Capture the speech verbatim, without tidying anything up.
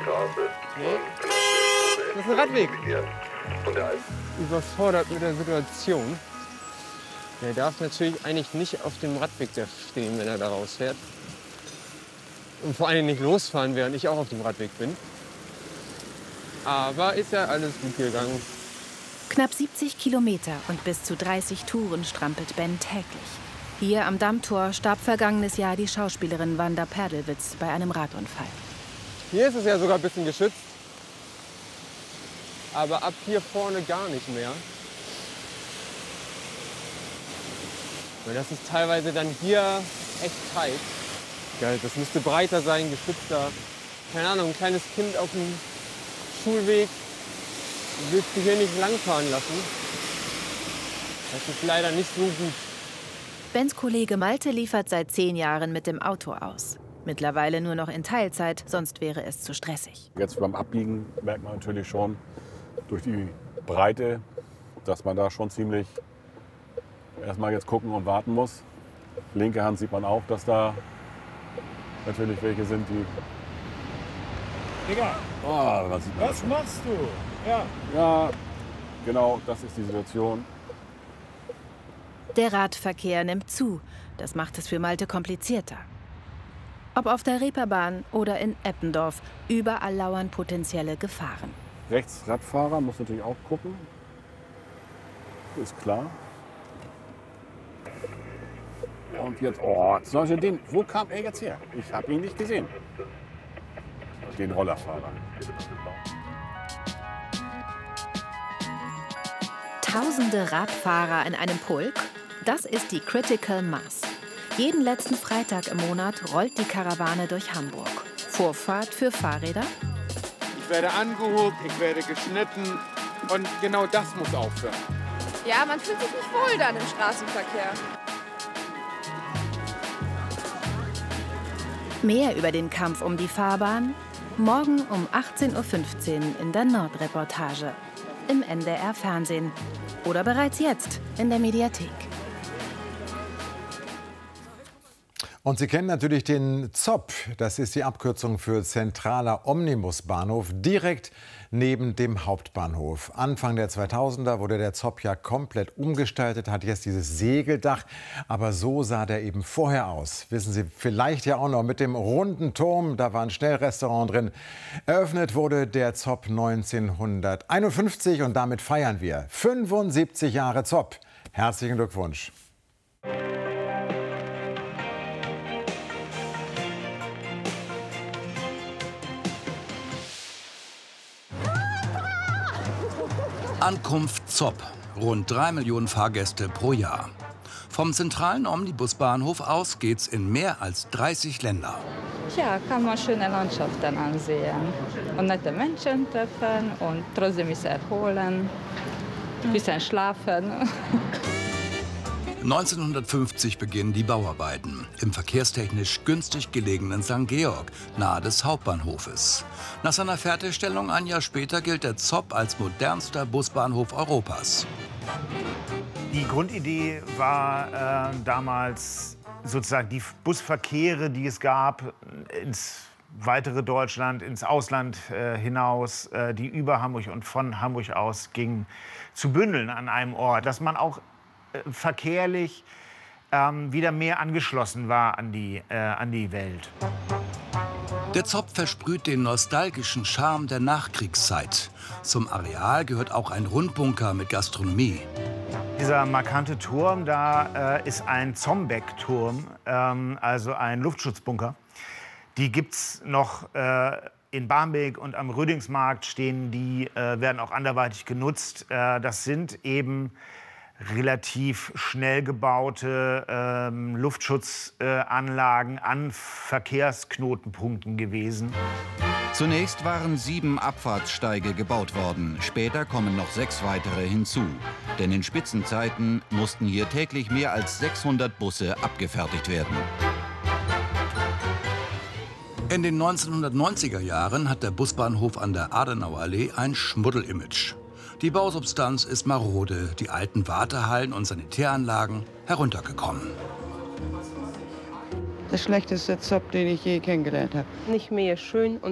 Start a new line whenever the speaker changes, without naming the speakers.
Nee. Das ist ein Radweg. Überfordert mit der Situation. Er darf natürlich eigentlich nicht auf dem Radweg stehen, wenn er da rausfährt. Und vor allem nicht losfahren, während ich auch auf dem Radweg bin. Aber ist ja alles gut gegangen.
Knapp siebzig Kilometer und bis zu dreißig Touren strampelt Ben täglich. Hier am Dammtor starb vergangenes Jahr die Schauspielerin Wanda Perdelwitz bei einem Radunfall.
Hier ist es ja sogar ein bisschen geschützt. Aber ab hier vorne gar nicht mehr. Weil das ist teilweise dann hier echt tight. Geil, das müsste breiter sein, geschützter. Keine Ahnung, ein kleines Kind auf dem Schulweg willst du hier nicht langfahren lassen. Das ist leider nicht so gut.
Bens Kollege Malte liefert seit zehn Jahren mit dem Auto aus. Mittlerweile nur noch in Teilzeit, sonst wäre es zu stressig.
Jetzt beim Abbiegen merkt man natürlich schon durch die Breite, dass man da schon ziemlich erstmal jetzt gucken und warten muss. Linke Hand sieht man auch, dass da natürlich welche sind, die...
Digga,
oh, was, sieht man
was machst du? Ja.
Ja, genau, das ist die Situation.
Der Radverkehr nimmt zu. Das macht es für Malte komplizierter. Ob auf der Reeperbahn oder in Eppendorf, überall lauern potenzielle Gefahren.
Rechts Radfahrer muss natürlich auch gucken. Ist klar. Und jetzt, oh, zum Beispiel den, wo kam er jetzt her? Ich habe ihn nicht gesehen. Den Rollerfahrer.
Tausende Radfahrer in einem Pulk? Das ist die Critical Mass. Jeden letzten Freitag im Monat rollt die Karawane durch Hamburg. Vorfahrt für Fahrräder?
Ich werde angehupt, ich werde geschnitten und genau das muss aufhören.
Ja, man fühlt sich nicht wohl dann im Straßenverkehr.
Mehr über den Kampf um die Fahrbahn morgen um achtzehn Uhr fünfzehn in der Nordreportage im N D R Fernsehen oder bereits jetzt in der Mediathek.
Und Sie kennen natürlich den Z O P. Das ist die Abkürzung für Zentraler Omnibusbahnhof, direkt neben dem Hauptbahnhof. Anfang der zweitausender wurde der Z O P ja komplett umgestaltet, hat jetzt dieses Segeldach. Aber so sah der eben vorher aus. Wissen Sie vielleicht ja auch noch, mit dem runden Turm, da war ein Schnellrestaurant drin. Eröffnet wurde der Z O P neunzehnhunderteinundfünfzig und damit feiern wir fünfundsiebzig Jahre Z O P. Herzlichen Glückwunsch.
Ankunft Z O P. Rund drei Millionen Fahrgäste pro Jahr. Vom zentralen Omnibusbahnhof aus geht's in mehr als dreißig Länder.
Ja, kann man schöne Landschaften ansehen und nette Menschen treffen und trotzdem mich erholen, ein bisschen schlafen.
neunzehnhundertfünfzig beginnen die Bauarbeiten im verkehrstechnisch günstig gelegenen Sankt Georg, nahe des Hauptbahnhofes. Nach seiner Fertigstellung ein Jahr später gilt der Z O P als modernster Busbahnhof Europas.
Die Grundidee war äh, damals sozusagen die Busverkehre, die es gab, ins weitere Deutschland, ins Ausland äh, hinaus, äh, die über Hamburg und von Hamburg aus gingen, zu bündeln an einem Ort, dass man auch verkehrlich ähm, wieder mehr angeschlossen war an die, äh, an die Welt.
Der Z O P versprüht den nostalgischen Charme der Nachkriegszeit. Zum Areal gehört auch ein Rundbunker mit Gastronomie.
Dieser markante Turm, da äh, ist ein Zombeck-Turm, ähm, also ein Luftschutzbunker. Die gibt's noch äh, in Barmbek und am Rödingsmarkt stehen die, äh, werden auch anderweitig genutzt. Äh, das sind eben relativ schnell gebaute ähm, Luftschutzanlagen äh, an Verkehrsknotenpunkten gewesen.
Zunächst waren sieben Abfahrtssteige gebaut worden. Später kommen noch sechs weitere hinzu. Denn in Spitzenzeiten mussten hier täglich mehr als sechshundert Busse abgefertigt werden.
In den neunzehnhundertneunziger Jahren hat der Busbahnhof an der Adenauerallee ein Schmuddel-Image. Die Bausubstanz ist marode, die alten Wartehallen und Sanitäranlagen heruntergekommen.
Das schlechteste Z O P, den ich je kennengelernt habe.
Nicht mehr schön und